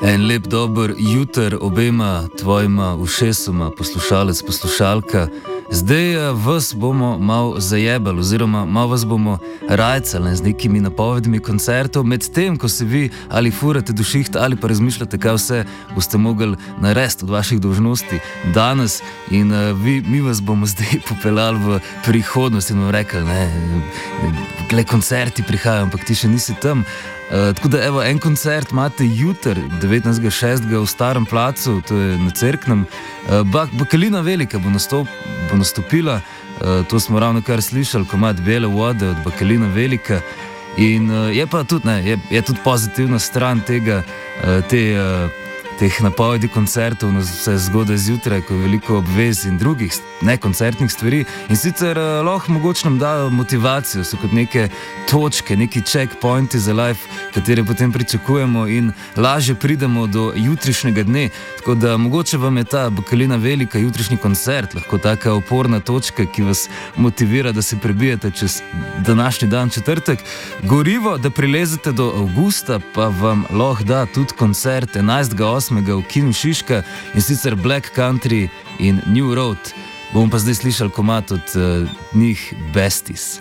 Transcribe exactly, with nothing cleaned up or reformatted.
En lep dober juter obema tvojima ušesoma, poslušalec, poslušalka. Zdaj vas bomo malo zajebali oziroma malo vas bomo rajcali z nekimi napovedmi koncertov, med tem, ko se vi ali furate do šihta ali pa razmišljate, kaj vse boste mogli narediti od vaših dolžnosti danes in uh, vi, mi vas bomo zdaj popeljali v prihodnost in vam rekli, ne, gle, koncerti prihajajo, ampak ti še nisi tam. Uh, tako da, evo, en koncert imate jutri, devetnajstega šestega v Starem placu, to je na Cerknem. Uh, Bakalina Velika bo, nastop, bo nastopila, uh, to smo ravno kar slišali, komad Bele vode od Bakalina Velika. In uh, je pa tudi, ne, je, je tudi pozitivna stran tega, uh, te, uh, teh napovedi koncertov, no, vse zgodaj zjutraj, ko je veliko obvez in drugih nekoncertnih stvari. In sicer uh, lahko mogoče nam dajo motivacijo, so kot neke točke, neki checkpointi za life, katere potem pričakujemo in lažje pridemo do jutrišnjega dne. Tako da mogoče vam je ta Bakalina Velika jutrišnji koncert lahko taka oporna točka, ki vas motivira, da se prebijete čez današnji dan četrtek. Gorivo, da prilezete do avgusta, pa vam lahko da tudi koncert enajstega osmega v Kinu Šiška, in sicer Black Country in New Road. Bomo pa zdaj slišali komad od uh, njih Besties.